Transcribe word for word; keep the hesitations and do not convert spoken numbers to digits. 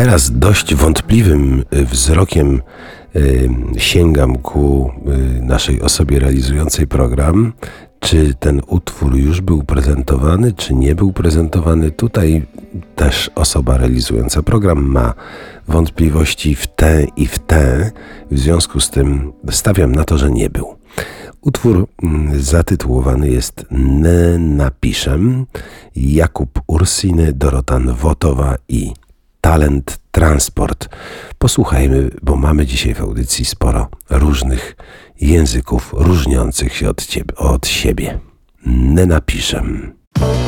teraz dość wątpliwym wzrokiem sięgam ku naszej osobie realizującej program. Czy ten utwór już był prezentowany, czy nie był prezentowany? Tutaj też osoba realizująca program ma wątpliwości w tę i w tę. W związku z tym stawiam na to, że nie był. Utwór zatytułowany jest "Ne napiszem". Jakub Ursiny, Dorota Nwotowa i Talent Transport. Posłuchajmy, bo mamy dzisiaj w audycji sporo różnych języków różniących się od, ciebie, od siebie. "Ne napiszem".